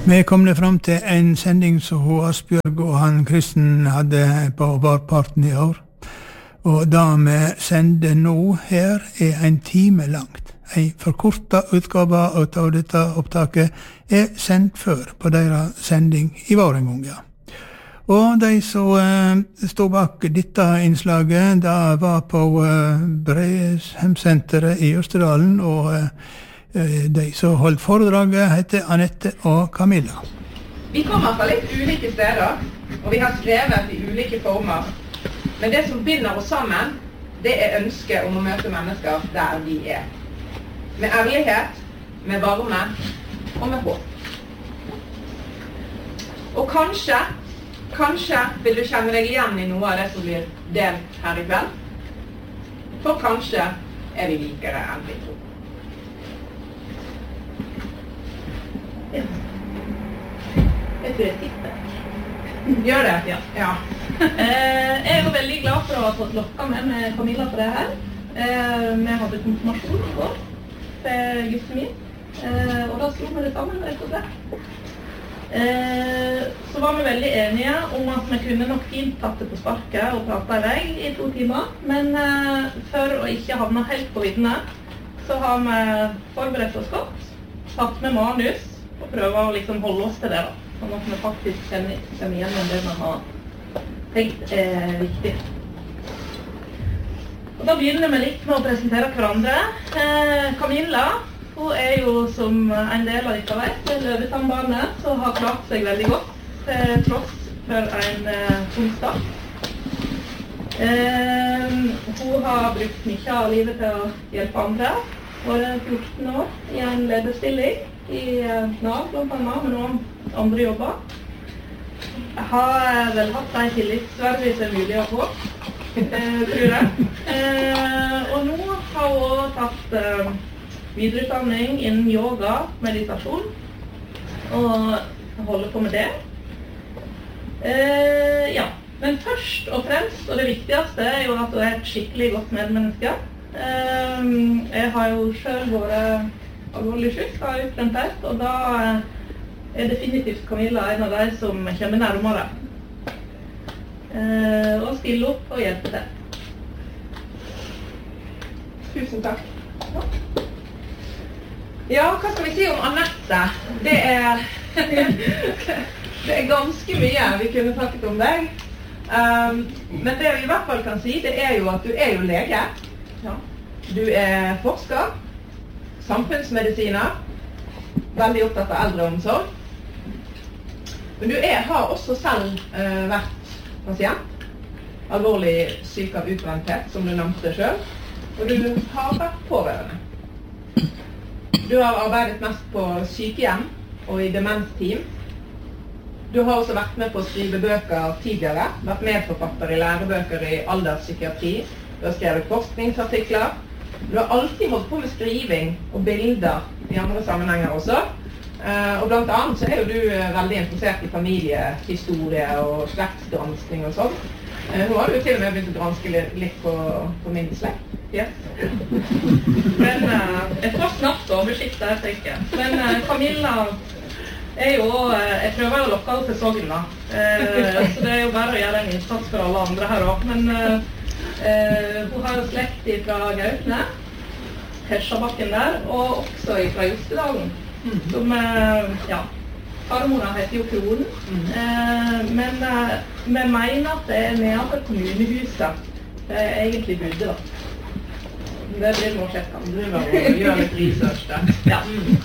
Vi er kommet frem til en sending som Asbjørg og han Kristen hadde på varparten i år. Og det vi sender nå her en time langt. En forkortet utgave av dette opptaket sendt før på deres sending i vår en gang, ja. Og de som stod bak dette innslaget, det var på Breshemsenteret i Østerdalen, og de som holdt foredraget heter Anette og Camilla. Vi kommer fra litt ulike steder, og vi har skrevet i ulike former. Men det som binder oss sammen, det ønsket om å møte mennesker der de er. Med ærlighet, med varme og med håp. Og kanskje vil du kjenne deg igjen i noe av det som blir delt her i kveld. For kanskje vi likere enn vi tror. Ja. Jeg tror jeg tipper. Gjør det? Ja. Jeg er jo veldig glad for å ha fått lokket med Camilla på det her. Vi hadde konfirmasjon i går til gutten min, og da slo vi det sammen, rett og slett. Så var vi veldig enige om at vi kunne nok fint tatt det på sparket og pratet i vei i 2 timer, men for å ikke havne helt på viddene, så har vi forberedt oss godt, tatt med manus og prøver å liksom holde oss til det da, sånn at vi faktisk kjenner igjennom det vi har tenkt viktig. Og da begynner vi litt med å presentere hverandre. Camilla, hun jo som en del av dere vet, løvetannbarnet, som har klart seg veldig godt, til tross for en onsdag. Hun har brukt mye av livet til å hjelpe andre. Hun 14 år i en lederstilling i Nav, blant annet, med noen andre jobber. Jeg har vel hatt en tillitsverdig som mulig å få, tror jeg. Og nå har hun tatt videreutdanning innen yoga, meditasjon, og holder på med det. Ja, men først og fremst, og det viktigste jo at hun et skikkelig godt medmenneske. Jeg har jo selv vært alvorlig syk, har utbrenthet, og da definitivt Camilla en av de som kommer nærmere. Og stille opp og hjelpe til. Tusen takk. Ja, hva skal vi si om Anette? Det ganske mye vi kunne snakket om deg. Men det vi i hvert fall kan si, det jo at du jo lege. Ja. Du forsker, samfunnsmedisiner, veldig opptatt av eldreomsorg. Men du har også selv vært pasient, alvorlig syk av utbrenthet, som du nevnte selv, og du har vært pårørende. Du har arbeidet mest på sykehjem og i demensteam. Du har også vært med på å skrive bøker tidligere, vært medforfatter i lærebøker i alderspsykiatri, du har skrevet forskningsartikler. Du har alltid holdt på med skriving og bilder i andre sammenhenger også. Og blant annet så jo du veldig interessert i familiehistorie og slektsgranskning og sånn. Nå har du til og med begynt å granske litt på min slekt. Yes. Men jeg får snart oversikt der, tenker jeg. Men Camilla jo, jeg prøver jo å lokke henne til Sogn da. Så det jo bare å gjøre en innsats for alle andre her også. Men hun har jo slekt fra Gautne, Hershabakken der, og også fra Jostedalen. Som, ja, farmora heter jo Kronen, men vi mener at det nedenfor kommunehuset det egentlig bodde da. Det blir vår sjekk, kan du gjøre litt research der. Ja.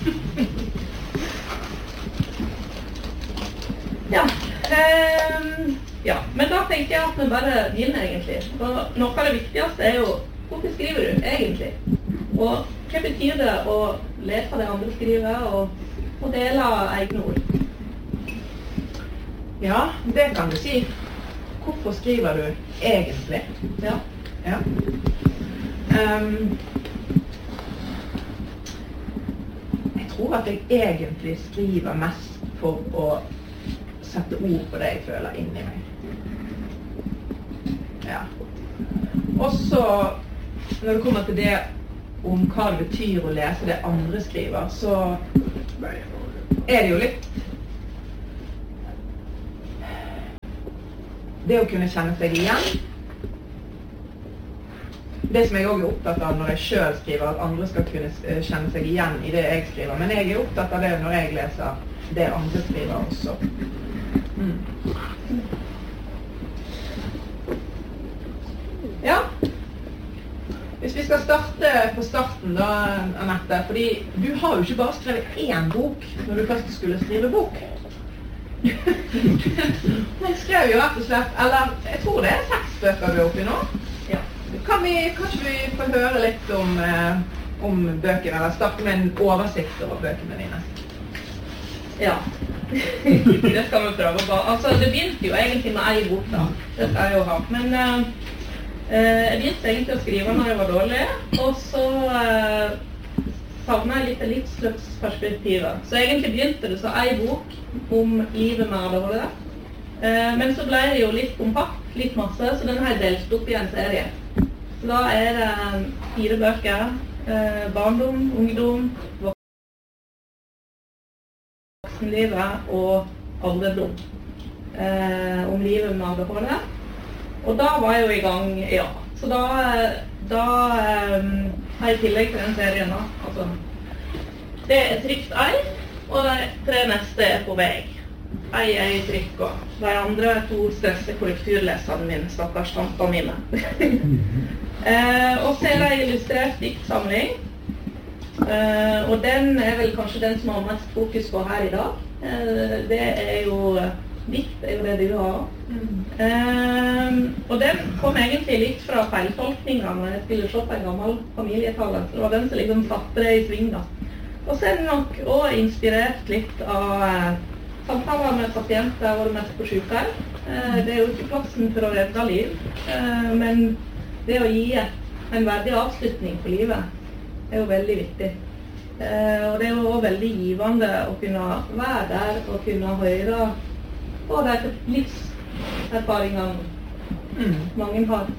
Ja. Ja, men da tenker jeg at vi bare begynner egentlig. Og noe av det viktigste jo, hvorfor skriver du egentlig? Og hva betyr det å lese det andre skriver og dele egne ord? Ja, det kan du si. Hvorfor skriver du egentlig? Ja. Ja. Jeg tror at jeg egentlig skriver mest for å sette ord på det jeg føler inni meg. Ja. Og så, når det kommer til det om hva det betyr å lese det andre skriver, så det jo litt det å kunne kjenne seg igjen. Det som jeg også er opptatt av når jeg selv skriver, at andre skal kunne kjenne seg igjen i det jeg skriver. Men jeg er opptatt av det når jeg leser det andre skriver også. Ja. Hvis vi skal starte på starten da, Annette, fordi du har jo ikke bare skrevet én bok når du først skulle skrive bok. Hun skrev jo rett og slett, eller jeg tror det 6 bøker du er oppi nå. Ja. Kan ikke vi få høre litt om bøkene, eller starte med en oversikt over bøkene dine? Ja, det skal vi prøve på. Altså, det begynte jo egentlig med en bok da, det skal jeg jo ha. Men jeg begynte egentlig å skrive når jeg var dårlig, og så savnet jeg litt livsløpsperspektivet. Så egentlig begynte det så en bok om livet med ADHD. Men så ble det jo litt kompakt, litt masse, så den har jeg delt opp i en serie. Så da er det 4 bøker, barndom, ungdom, voksenlivet og alderdom, om livet med ADHD. Og da var jeg jo i gang, ja. Så da har jeg tillegg til den serien da. Altså, det er trygt ei, og de 3 neste er på vei. Ei er i trykk, og de andre 2 største korrekturleserne mine, stakkars tantene mine. Og så er det illustrert diktsamling, og den er vel kanskje den som har mest fokus på her i dag. Det er jo dikt, er jo det du har. Og den kom egentlig litt fra feiltolkninger når jeg skulle se på en gammel familietale. Det var den som liksom satte det i sving da. Og så er den nok også inspirert litt av samtaler med pasienter hvor mest på sykehjem. Det er jo ikke plassen for å redde liv, men det å gi en verdig avslutning på livet er jo veldig viktig. Og det er jo også veldig givende å kunne være der og kunne høre på de livserfaringene mange har.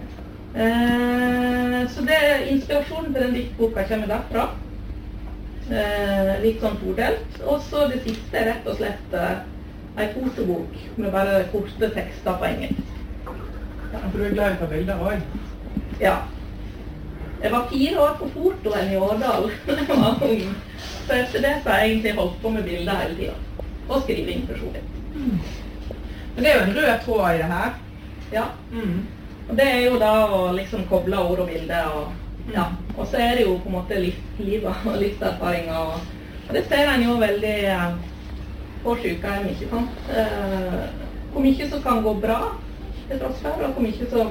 Så det inspirasjonen til den diktboka kommer derfra. Litt sånn todelt. Og så det siste er rett og slett en fotobok med bare korte tekster på engelsk. Ja, for du er glad i å ta bilder også? Ja. Jeg var 4 år på fotoen i Årdal da jeg var ung. Så etter det så har jeg egentlig holdt på med bilder hele tiden. Og skriving for så vidt. Men det er jo en rød tråd i det her. Ja. Og det er jo da å liksom koble ord og bilder og ja. Og så er det jo på en måte livet og livserfaringer. Og det ser en jo veldig på sykehjem, ikke sant? Hvor mye som kan gå bra til tross for, og hvor mye som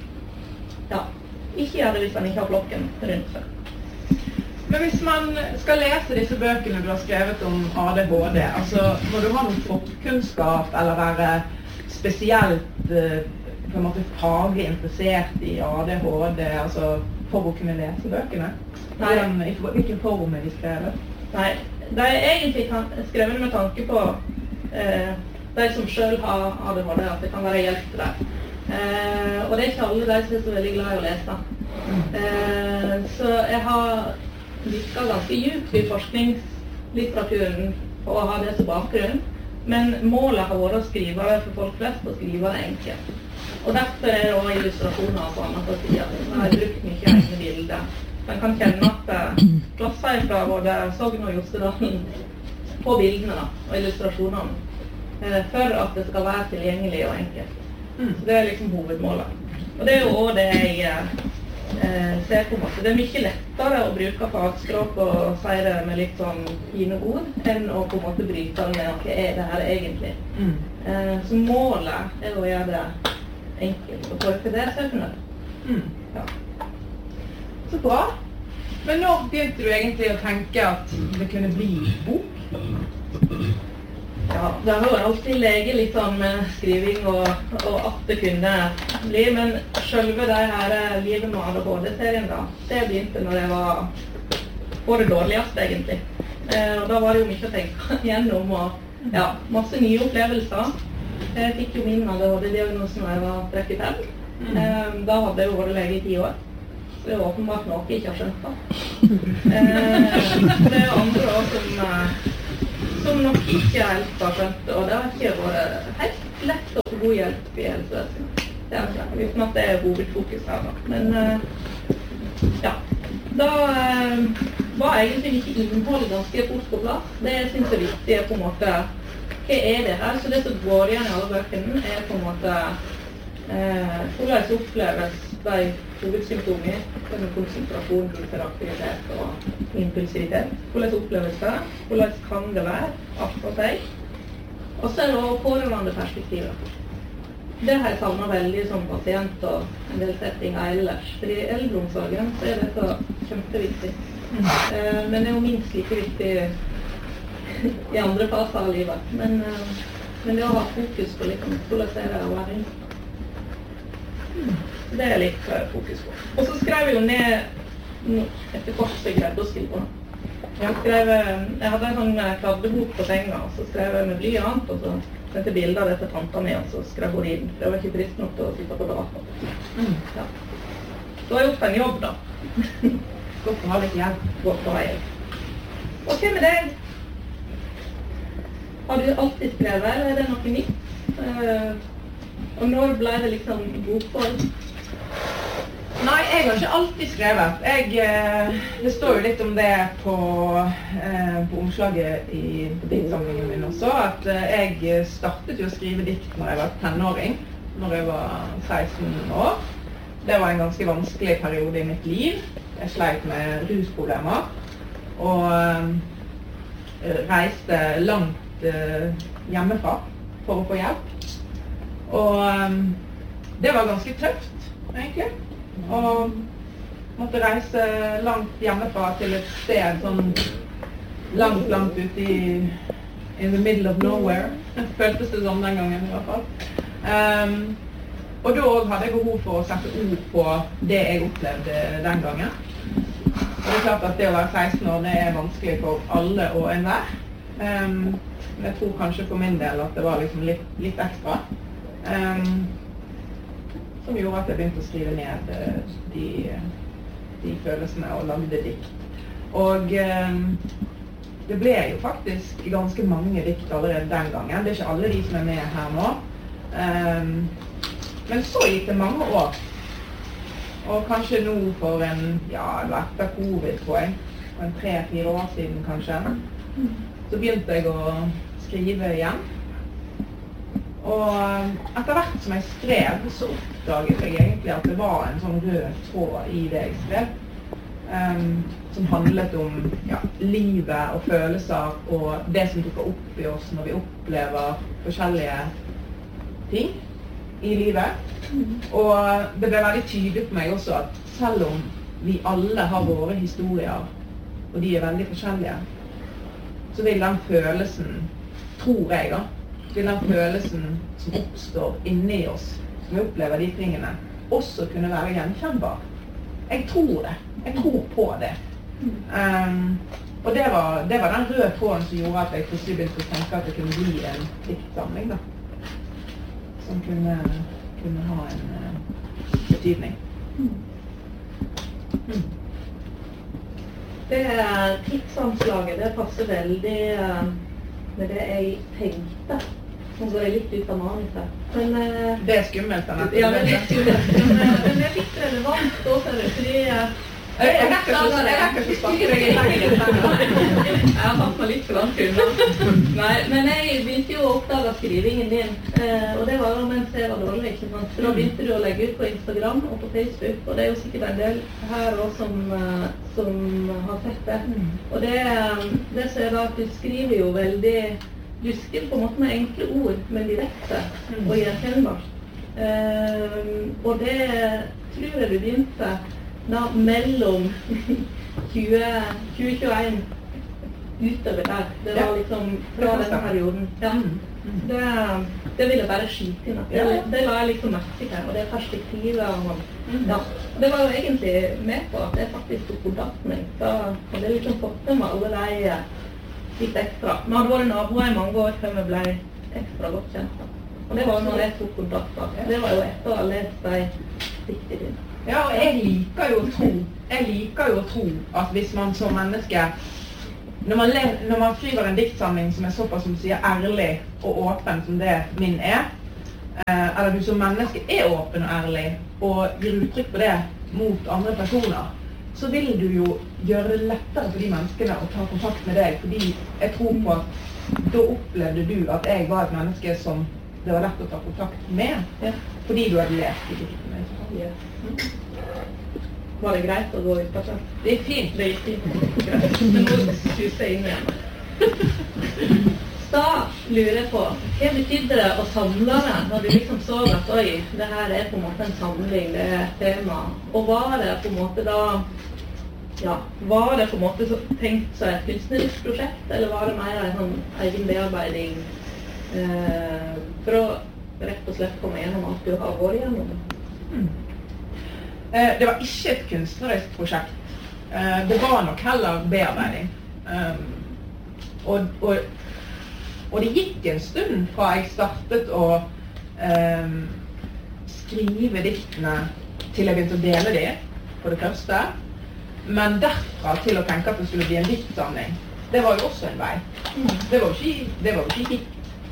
ikke gjør det hvis man ikke har flokken rundt seg. Men hvis man skal lese disse bøkene du har skrevet om ADHD, altså må du ha noen forkunnskap eller være spesielt på en måte faglig interessert i ADHD, altså for å kunne lese bøkene? Nei. I hvilken form er de skrevet? Nei, de er egentlig skrevet med tanke på de som selv har ADHD, at det kan være hjelp til dem. Og det er ikke alle de som er så veldig glad i å lese. Så jeg har dykket ganske djupt i forskningslitteraturen på å ha det som bakgrunn, men målet har vært å skrive det for folk flest og skrive det enkelt. Og derfor er det også illustrasjoner og sånn på siden. Jeg har brukt mye egne bilder. Man kan kjenne at klasser fra både Sogn og Jostedalen på bildene da, og illustrasjonene for at det skal være tilgjengelig og enkelt. Så det er liksom hovedmålet. Og det er jo også det jeg ser på en måte. Det er mye lettere å bruke fagspråk og si det med litt sånn fine ord enn å på en måte bryte det med hva er det her egentlig. Så målet er å gjøre det enkelt og folk til det søkende. Ja. Så bra. Men når begynte du egentlig å tenke at det kunne bli bok? Ja, det har jo alltid leget litt sånn med skriving og at det kunne bli, men selve det her livet med ADHD-serien da, det begynte når jeg var på det dårligste egentlig. Og da var det jo mye å tenke gjennom og ja, masse nye opplevelser. Jeg fikk jo min ADHD-diagnosen når jeg var 35. Da hadde jeg jo vært lege i 10 år. Så det er åpenbart noe jeg ikke har skjønt da. Det er jo andre år som nok ikke helt har skjønt, og det har ikke vært helt lett å god hjelp i helsevesenet. Uten at det hovedfokus her da. Men ja, da var egentlig ikke innholdet ganske fort på plass. Det synes jeg er viktig på en måte. Hva det her? Så det som går igjen i alle bøkene på en måte hvordan oppleves de hovedsymptomer, som konsentrasjon, hyperaktivitet og impulsivitet. Hvordan oppleves det? Hvordan kan det være for seg? Og så det også pårørende perspektivet. Det har jeg savnet veldig som pasient og en del settinger ellers. For i eldreomsorgen så dette kjempeviktig. Men det jo minst like viktig i andre faser av livet. Men det å ha fokus på liksom, hvordan det å være inn. Det litt fokus på. Og så skrev jeg jo ned etter kort så jeg greide å skrive på. Jeg hadde en sånn kladdebok på senga, og så skrev jeg med blyant, og så sendte bilder av det til tanta mi, og så skrev hun inn. Det var ikke trist nok til å sitte på data. Ja. Så har jeg gjort en jobb, da. Godt å ha litt hjelp. Godt å ha hjelp. Og hva med deg? Har du alltid skrevet, eller det noe nytt? Og når ble det liksom bokform? Nei, jeg har ikke alltid skrevet. Det står jo litt om det på omslaget i diktsamlingen min også, at jeg startet jo å skrive dikt når jeg var tenåring, når jeg var 16 år. Det var en ganske vanskelig periode i mitt liv. Jeg sleit med rusproblemer, og reiste langt hjemmefra for å få hjelp. Og det var ganske tøft, egentlig. Og måtte reise langt hjemmefra til et sted sånn langt ute in the middle of nowhere. Føltes det sånn den gangen i hvert fall. Og da hadde jeg behov for å sette ord på det jeg opplevde den gangen. Og det klart at det å være 16 år, det vanskelig for alle og enhver. Men jeg tror kanskje for min del at det var liksom litt ekstra. Som gjorde at jeg begynte å skrive ned de følelsene og lagde dikt. Og det ble jo faktisk ganske mange dikt allerede den gangen. Det ikke alle de som med her nå. Men så gikk det mange år. Og kanskje nå for etter covid på en 3-4 år siden kanskje, så begynte jeg å skrive igjen. Og etter hvert som jeg skrev, så oppdaget jeg egentlig at det var en sånn rød tråd i det jeg skrev, som handlet om livet og følelser og det som dukker opp i oss når vi opplever forskjellige ting i livet. Og det ble veldig tydelig for meg også at selv om vi alle har våre historier, og de veldig forskjellige, så vil den følelsen, tror jeg da, vil den følelsen som oppstår inni oss, som vi opplever de tingene, også kunne være gjenkjennbar. Jeg tror det. Jeg tror på det. Og det var den røde tråden som gjorde at jeg plutselig begynte å tenke at det kunne bli en diktsamling, da. Som kunne ha en betydning. Det tidsanslaget, det passer veldig med det jeg tenkte. Nå går jeg litt ut av manuset. Men det skummelt, Annette. Ja, det skummelt. Men det litt relevant da, fordi jeg rekker ikke snakke deg i lenger. Jeg har hatt meg litt for langt unna. Nei, men jeg begynte jo å oppdage skrivingen din, og det var jo mens jeg var dårlig, ikke sant? Så da begynte du å legge ut på Instagram og på Facebook, og det er jo sikkert en del her også som har sett det. Og det ser da at du skriver jo veldig, du skriver på en måte med enkle ord, men direkte og gjenkjennbart. Og det tror jeg du begynte da mellom 2021 utover der. Det var liksom fra denne perioden. Ja. Det ville jeg bare skite inn. Det la jeg liksom merke til, og det perspektivet. Ja. Det var jo egentlig med på at jeg faktisk tok kontakt med deg. Da hadde jeg liksom fått med meg alle de litt ekstra. Vi hadde vært naboer i mange år før vi ble ekstra godt kjent. Og det var når jeg tok kontakt da. Det var jo etter å ha lest de diktene dine. Ja, og jeg liker jo å tro at hvis man som menneske, når man skriver en diktsamling som er såpass som sier ærlig og åpen som det min eller du som menneske åpen og ærlig, og gir uttrykk for det mot andre personer, så vil du jo gjøre det lettere for de menneskene å ta kontakt med deg, fordi jeg tror på at da opplevde du at jeg var et menneske som det var lett å ta kontakt med, fordi du hadde lest i diktene. Var det greit å gå ut på det? Det er fint. Det er fint. Greit. Men nå suser jeg inn igjen. Da lurer jeg på, hva betydde det å samle det, når du liksom så at oi, det her er på en måte en samling, det er et tema, og var det på en måte da, ja, var det på en måte tenkt som et kunstnerisk prosjekt, eller var det mer en sånn egen bearbeiding for å rett og slett komme gjennom alt du har vært gjennom? Det var ikke et kunstnerisk prosjekt. Det var nok heller bearbeiding. Og det gikk en stund fra jeg startet å skrive diktene til jeg begynte å dele de, for det første. Men derfra til å tenke at det skulle bli en diktsamling, det var jo også en vei. Det var jo ikke hit.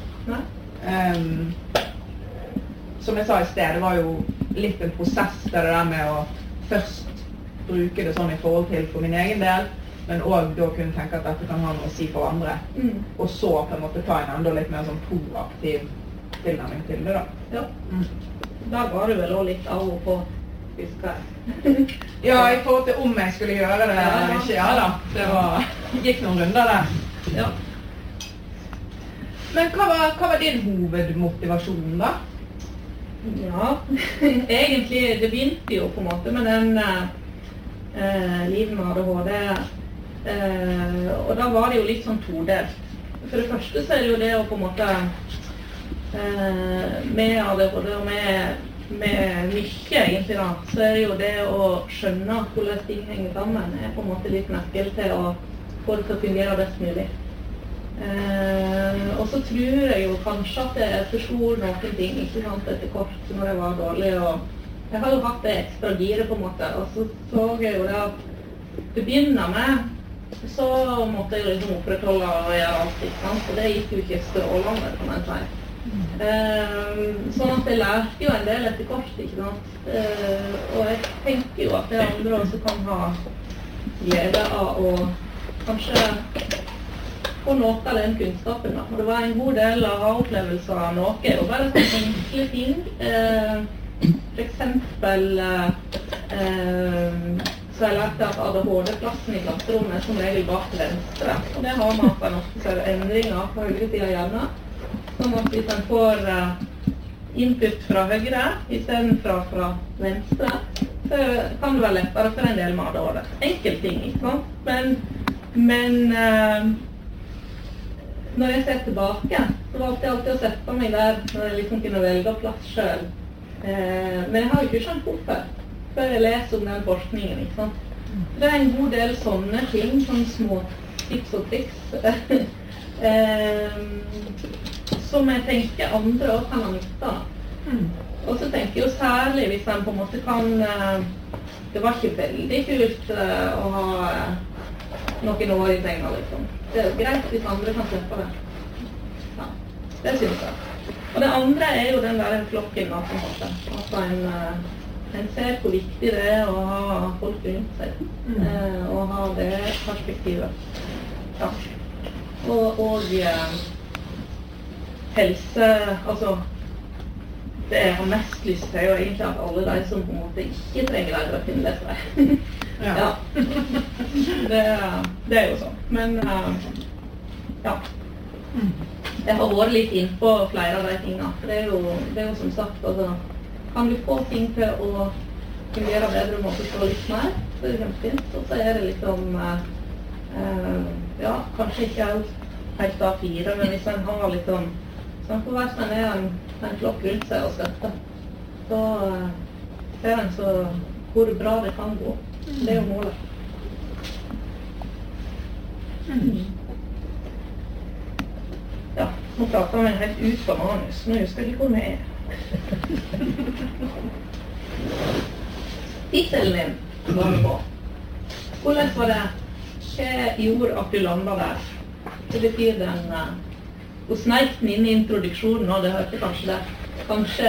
Som jeg sa i sted, det var jo litt en prosess det der med å først bruke det sånn i forhold til for min egen del, men også da kunne tenke at dette kan ha noe å si for andre. Og så på en måte ta en enda litt mer sånn proaktiv tilnærming til det da. Ja. Der var du vel også litt av og på, husker jeg. Ja, i forhold til om jeg skulle gjøre det eller ikke, ja da. Det gikk noen runder der. Ja. Men hva var din hovedmotivasjon da? Ja, egentlig, det begynte jo på en måte med den livet med ADHD, og da var det jo litt sånn todelt. For det første så er det jo det å på en måte med ADHD og med mye egentlig da, så er det jo det å skjønne hvordan ting henger sammen, er på en måte litt nøkkel til å få det til å fungere best mulig. Og så tror jeg jo kanskje at jeg forsto noen ting, ikke sant, etter kort når jeg var dårlig, og jeg har jo hatt det ekstra giret på en måte, og så jeg jo det at til å begynne med, så måtte jeg liksom opprettholde og gjøre alt, ikke sant, og det gikk jo ikke strålende, kan jeg si. Sånn at jeg lærte jo en del etter kort, ikke sant, og jeg tenker jo at det andre også kan ha glede av å kanskje og noe av den kunnskapen da. Og det var en god del av opplevelser av noe, og bare sånne enkle ting. For eksempel så jeg lærte at ADHD-plassen i klasserommet er som regel bak venstre. Og det har man at en ofte ser endringer på høyre siden av hjernen. Sånn at hvis en får input fra høyre i stedet fra venstre, så kan det være lettere for en del med ADHD. Enkel ting, ikke sant? Men når jeg ser tilbake, så valgte jeg alltid å sette meg der når jeg liksom kunne velge plass selv. Men jeg har jo ikke skjønt hvorfor før jeg leser om den forskningen, ikke sant? Det er en god del sånne ting, sånne små tips og triks, som jeg tenker andre også kan ha nytte av. Og så tenker jeg jo særlig hvis en på en måte kan, det var ikke veldig kult å ha noen år i senga, liksom. Det er greit hvis andre kan slippe det. Ja, det synes jeg. Og det andre er jo den der flokken på en måte. Altså en ser hvor viktig det er å ha folk rundt seg. Og ha det perspektivet. Ja. Og helse, altså det jeg har mest lyst til er jo egentlig at alle de som på en måte ikke trenger det, å finne det for deg. Ja. Det er jo sånn. Men ja. Jeg har vært litt inn på flere av de tingene. Det er jo som sagt, altså, kan du få ting til å fungere bedre og måtte stå litt mer, så er det kjempefint. Og så er det liksom, ja, kanskje ikke helt A4, men hvis en har litt sånn, sånn på hver stedet er en flokk rundt seg og støtte, så ser en så hvor bra det kan gå. Det er jo målet. Ja, nå prater vi helt ut på manus. Nå husker jeg ikke hvor vi er. Tittelen din var det på. Hvordan var det? Hva gjorde at du landet der? Det betyr den... Hun sneik den inn i introduksjonen, og det hørte kanskje det. Kanskje